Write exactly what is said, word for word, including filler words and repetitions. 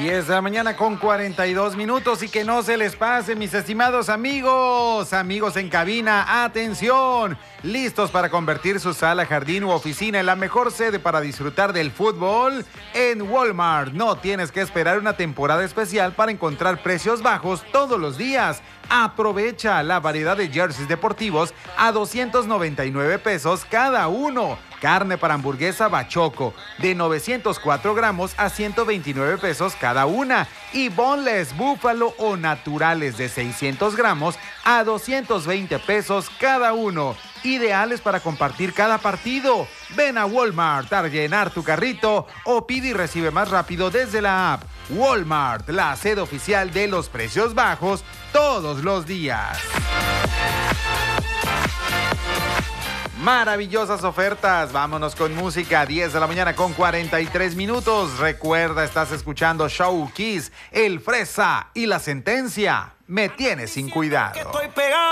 diez de la mañana con cuarenta y dos minutos y que no se les pase, mis estimados amigos, amigos en cabina, atención, listos para convertir su sala, jardín u oficina en la mejor sede para disfrutar del fútbol. En Walmart no tienes que esperar una temporada especial para encontrar precios bajos todos los días. Aprovecha la variedad de jerseys deportivos a doscientos noventa y nueve pesos cada uno. Carne para hamburguesa Bachoco de novecientos cuatro gramos a ciento veintinueve pesos cada una. Y boneless búfalo o naturales de seiscientos gramos a doscientos veinte pesos cada uno. Ideales para compartir cada partido. Ven a Walmart a llenar tu carrito o pide y recibe más rápido desde la app. Walmart, la sede oficial de los precios bajos todos los días. Maravillosas ofertas, vámonos con música, diez de la mañana con cuarenta y tres minutos. Recuerda, estás escuchando Show Kiss, El Fresa y La Sentencia. Me tienes sin cuidado.